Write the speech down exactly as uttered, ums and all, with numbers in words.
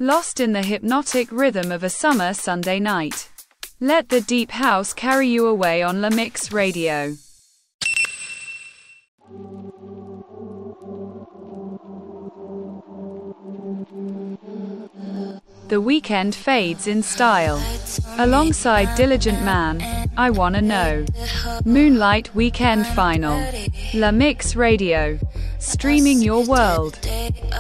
Lost in the hypnotic rhythm of a summer Sunday night. Let the deep house carry you away on La Mix Radio. The Weeknd fades in style. Alongside Diligent Man, I Wanna Know. Moonlight Weekend Final. La Mix Radio. Streaming your world.